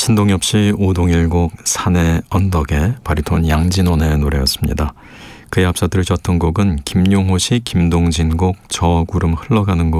신동엽 씨 오동일곡 산의 언덕에 바리톤 양진원의 노래였습니다. 그에 앞서 들으셨던 곡은 김용호 씨 김동진 곡 저 구름 흘러가는 곳